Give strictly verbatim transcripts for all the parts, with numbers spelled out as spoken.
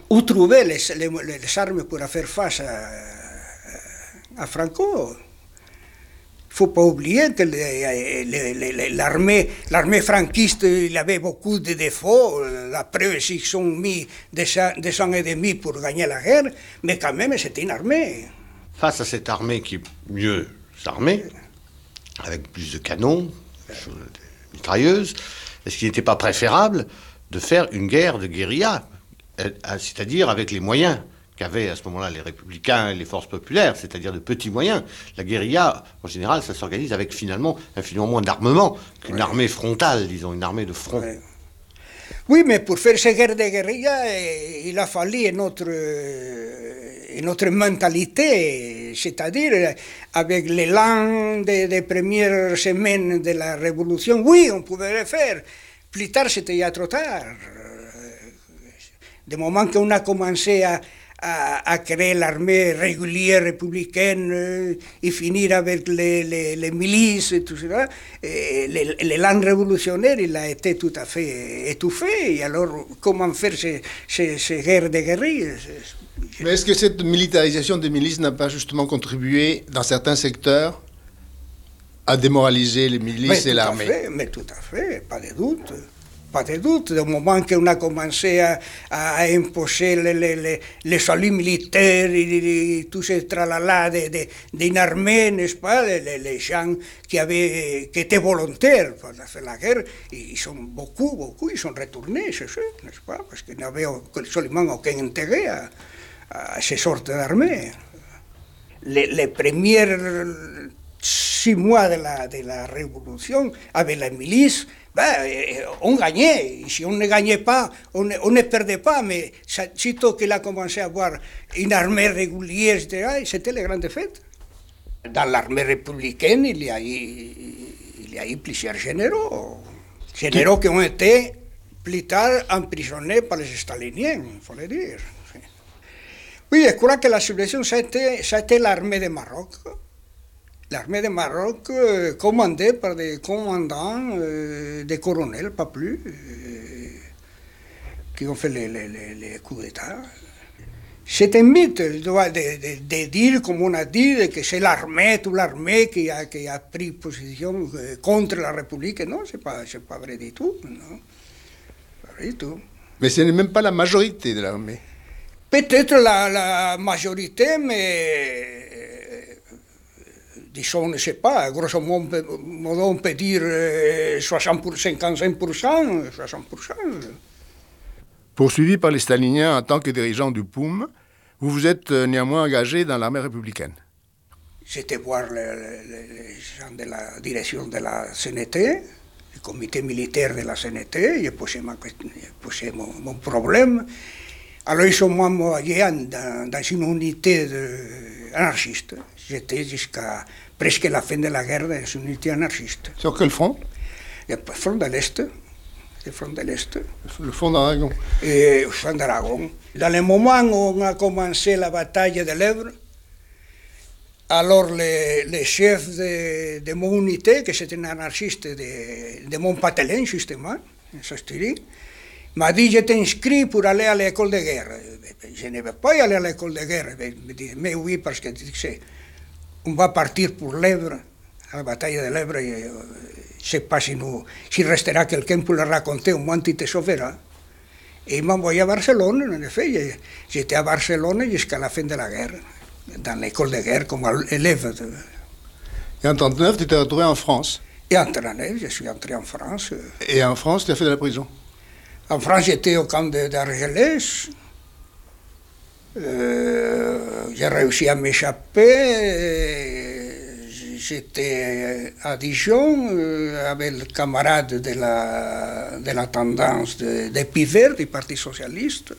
où trouver les, les, les armes pour faire face à, à Franco. Il ne faut pas oublier que l'armée, l'armée franquiste, il avait beaucoup de défauts. La preuve, c'est qu'ils ont mis des, des ans et demi pour gagner la guerre, mais quand même, c'était une armée. Face à cette armée qui est mieux armée, avec plus de canons, de mitrailleuses, est-ce qu'il n'était pas préférable de faire une guerre de guérilla, c'est-à-dire avec les moyens qu'avaient à ce moment-là les républicains et les forces populaires, c'est-à-dire de petits moyens. La guérilla, en général, ça s'organise avec finalement infiniment moins d'armement qu'une ouais. armée frontale, disons, une armée de front. Ouais. Oui, mais pour faire ces guerres de guérilla, il a fallu une autre, une autre mentalité, c'est-à-dire avec l'élan des, des premières semaines de la Révolution, oui, on pouvait le faire. Plus tard, c'était déjà trop tard. Du moment qu'on a commencé à À, à créer l'armée régulière républicaine euh, et finir avec les, les, les milices et tout ça. L'élan révolutionnaire, il a été tout à fait étouffé. Et alors, comment faire ces, ces, ces guerres de guerrilles? Mais est-ce que cette militarisation des milices n'a pas justement contribué, dans certains secteurs, à démoraliser les milices mais et l'armée? Mais tout à fait, pas de doute. Pas de doute, au moment qu'on a commencé à, à imposer les, les, les saluts militaires et, et tout ce tralala d'une armée, n'est-ce pas, les, les gens qui, avaient, qui étaient volontaires pour faire la guerre, ils sont beaucoup, beaucoup, ils sont retournés, c'est ça, n'est-ce pas, parce qu'ils n'avaient absolument aucun intérêt à, à ces sortes d'armées. Les, les premiers six mois de la, de la Révolution, avec la milice, ben, on gagnait. Si on ne gagnait pas, on ne, on ne perdait pas, mais sitôt qu'il a commencé à avoir une armée régulière, et cetera, c'était les grandes fêtes. Dans l'armée républicaine, il y a eu, il y a eu plusieurs généraux. Généraux qui ont été plus tard emprisonnés par les staliniens, il faut le dire. Oui, je crois que la sublection, ça a été, ça a été l'armée de Maroc. L'armée de Maroc, euh, commandée par des commandants, euh, des colonels, pas plus, euh, qui ont fait les, les, les, les coups d'État. C'est un mythe de, de, de dire, comme on a dit, que c'est l'armée, toute l'armée qui a, qui a pris position contre la République. Non, ce n'est pas, c'est pas vrai du tout. Non. Pas vrai du tout. Mais ce n'est même pas la majorité de l'armée. Peut-être la, la majorité, mais... disons, je ne sais pas, grosso modo, on peut dire soixante pour cent, cinquante-cinq pour cent, soixante pour cent. Poursuivi par les staliniens en tant que dirigeant du P O U M, vous vous êtes néanmoins engagé dans l'armée républicaine. J'étais voir les, les, les gens de la direction de la C N T, le comité militaire de la C N T, j'ai posé, ma, j'ai posé mon, mon problème. Alors ils m'ont envoyé dans, dans une unité anarchiste. J'étais jusqu'à presque la fin de la guerre dans une unité anarchiste. Sur quel front? Le front de l'Est. Le front de l'Est. Le front d'Aragon. Et le front d'Aragon. Dans le moment où on a commencé la bataille de l'Èbre, alors le, le chef de, de mon unité, que c'était un anarchiste de, de Montpatelin, justement, en Sasturie, m'a dit, je t'inscris pour aller à l'école de guerre. Je ne vais pas y aller à l'école de guerre. Il me dit, mais oui, parce que on va partir pour l'Èbre, à la bataille de l'Èbre. Je ne sais pas si nous, s'il restera quelqu'un pour le raconter, au moins tu te sauveras. Et il m'a envoyé à Barcelone, en effet. J'étais à Barcelone jusqu'à la fin de la guerre, dans l'école de guerre, comme élève. Et en trente-neuf, tu t'es retrouvé en France? Et en trente-neuf, je suis entré en France. Et en France, tu as fait de la prison? En France, j'étais au camp d'Argelès. Euh, j'ai réussi à m'échapper. J'étais à Dijon euh, avec le camarade de la, de la tendance de, de Pivert, du Parti socialiste.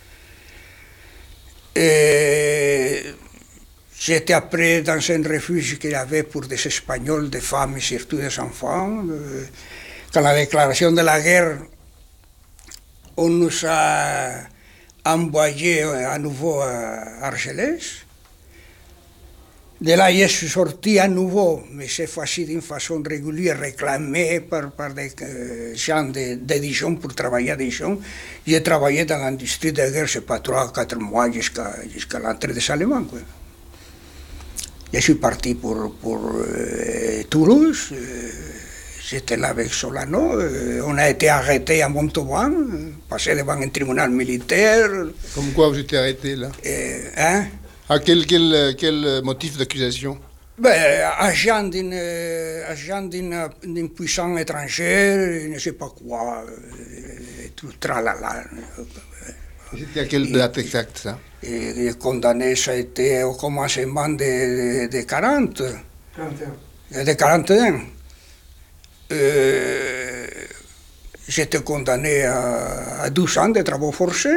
Et j'étais après dans un refuge qu'il y avait pour des Espagnols, des femmes et surtout des enfants. Euh, quand la déclaration de la guerre, on nous a envoyé à nouveau à Argelès. De là, je suis sorti à nouveau, mais cette fois-ci d'une façon régulière, réclamée par, par des euh, gens de, de Dijon pour travailler à Dijon. J'ai travaillé dans l'industrie de guerre, je sais pas, trois, quatre mois jusqu'à jusqu'à l'entrée des Allemands. Quoi. Je suis parti pour, pour euh, Toulouse, euh, j'étais là avec Solano, euh, on a été arrêté à Montauban, passé devant un tribunal militaire. Comme quoi vous étiez arrêté là? Et, hein? À quel, quel, quel motif d'accusation? Ben, agent d'une, agent d'une, d'une puissance étrangère, je ne sais pas quoi, tout tralala. C'était à quelle date exacte ça? Et, et condamné, ça a été au commencement de, de, de quarante. De quarante et un. Euh, j'étais condamné à, à douze ans de travaux forcés.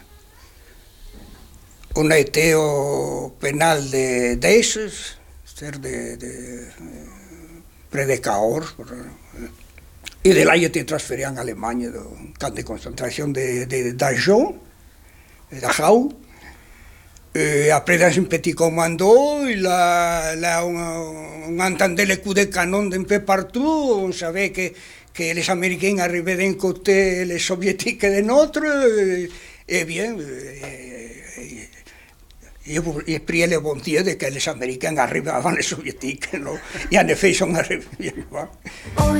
On a été au pénal de d'Aces, c'est-à-dire de, de, près de Cahors. Et de là, j'ai été transféré en Allemagne, dans un camp de concentration de, de, d'Agen, de Dachau. Et après, dans un petit commando, là, là on, on entendait les coups de canon d'un peu partout. On savait que, que les Américains arrivaient d'un côté et les Soviétiques de l'autre. Et, et bien, et, j'ai prié le bon Dieu de que les Américains arrivent avant les Soviétiques. No? Et en effet, ils sont arrivés.